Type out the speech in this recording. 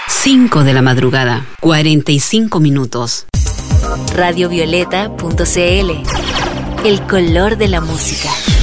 5 de la madrugada, 45 minutos. Radiovioleta.cl, el color de la música.